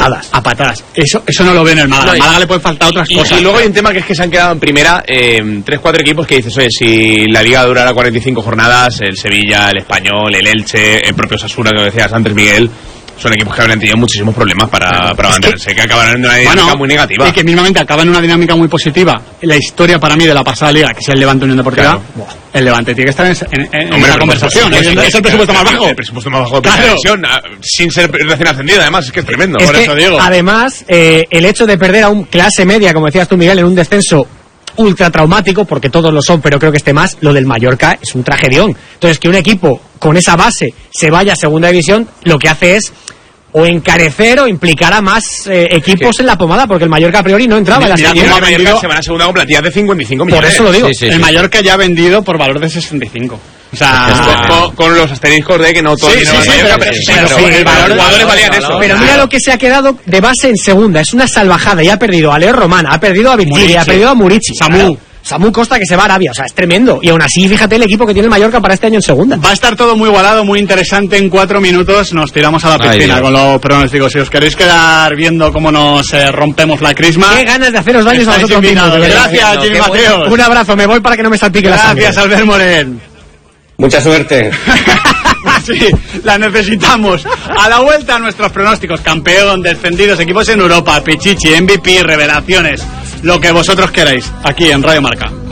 patadas. A patadas. Eso no lo ve en el Málaga. Al Málaga le pueden faltar otras cosas. Y luego hay un tema que es que se han quedado en primera 3-4 equipos que dices, oye, si la Liga durara 45 jornadas, el Sevilla, el Español, el Elche, el propio Osasuna, que lo decías antes, Miguel, son equipos que habrían tenido muchísimos problemas para mantenerse, que acabarán en una dinámica muy negativa. Y que mismamente acaba en una dinámica muy positiva. La historia para mí de la pasada liga, que es el Levante Unión Deportiva, claro. El Levante tiene que estar en la conversación. Es el presupuesto más bajo. El presupuesto más bajo de la división, sin ser recién ascendido, además, es que es tremendo. Es por que, eso digo. Además, el hecho de perder a un clase media, como decías tú, Miguel, en un descenso ultra traumático, porque todos lo son, pero creo que más, lo del Mallorca es un tragedión. Entonces, que un equipo con esa base se vaya a segunda división, lo que hace es o encarecer o implicar a más equipos en la pomada, porque el Mallorca a priori no entraba en la segunda. El Mallorca se van a segunda con plantillas de 55 millones. Por eso lo digo. El Mallorca ya ha vendido por valor de 65. O sea, con los asteriscos de que no todo el dinero del Mallorca, pero el valor de jugadores valían eso. Pero mira lo que se ha quedado de base en segunda, es una salvajada, y ha perdido a Leo Román, ha perdido a Virgili, ha perdido a Murici, Samu Costa, que se va a Arabia, o sea, es tremendo. Y aún así, fíjate el equipo que tiene el Mallorca para este año en segunda. Va a estar todo muy igualado, muy interesante. En 4 minutos nos tiramos a la piscina con los pronósticos. Si os queréis quedar viendo cómo nos rompemos la crisma. Qué ganas de haceros daños a vosotros mismos. Gracias, Jimmy Mateos. Un abrazo, me voy para que no me salpique la sangre. Gracias, Albert Morén. Mucha suerte. Sí, la necesitamos. A la vuelta, nuestros pronósticos: campeón, descendidos, equipos en Europa, Pichichi, MVP, revelaciones, lo que vosotros queráis, aquí en Radio Marca.